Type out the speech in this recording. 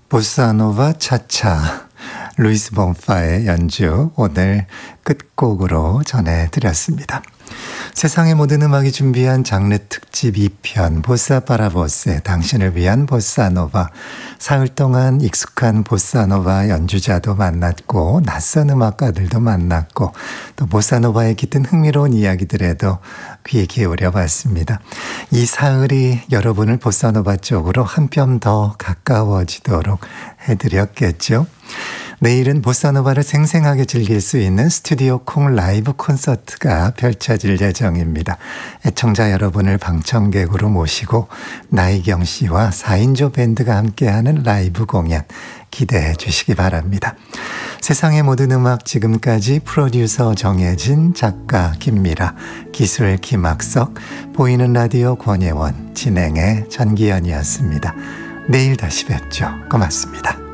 보사노바 차차 루이스 본파의 연주 오늘 끝곡으로 전해드렸습니다. 세상의 모든 음악이 준비한 장르 특집 2편 보사 파라보세 당신을 위한 보사노바. 사흘 동안 익숙한 보사노바 연주자도 만났고 낯선 음악가들도 만났고 또 보사노바에 깃든 흥미로운 이야기들에도 귀 기울여 봤습니다. 이 사흘이 여러분을 보사노바 쪽으로 한 뼘 더 가까워지도록 해드렸겠죠. 내일은 보사노바를 생생하게 즐길 수 있는 스튜디오 콩 라이브 콘서트가 펼쳐질 예정입니다. 애청자 여러분을 방청객으로 모시고 나희경 씨와 4인조 밴드가 함께하는 라이브 공연 기대해 주시기 바랍니다. 세상의 모든 음악 지금까지 프로듀서 정혜진, 작가 김미라, 기술 김학석, 보이는 라디오 권예원, 진행의 전기현이었습니다. 내일 다시 뵙죠. 고맙습니다.